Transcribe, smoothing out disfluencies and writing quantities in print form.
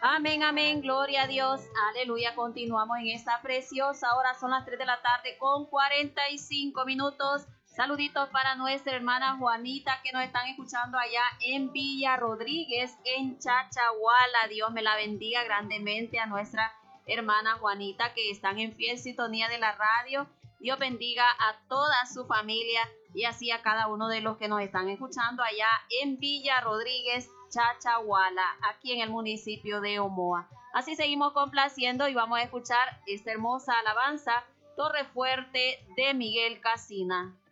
Amén, amén, gloria a Dios, aleluya. Continuamos en esta preciosa hora, son las 3 de la tarde con 45 minutos. Saluditos para nuestra hermana Juanita que nos están escuchando allá en Villa Rodríguez, en Chachahuala. Dios me la bendiga grandemente a nuestra hermana Juanita que están en fiel sintonía de la radio. Dios bendiga a toda su familia y así a cada uno de los que nos están escuchando allá en Villa Rodríguez, Chachahuala, aquí en el municipio de Omoa. Así seguimos complaciendo y vamos a escuchar esta hermosa alabanza, Torre Fuerte, de Miguel Casina.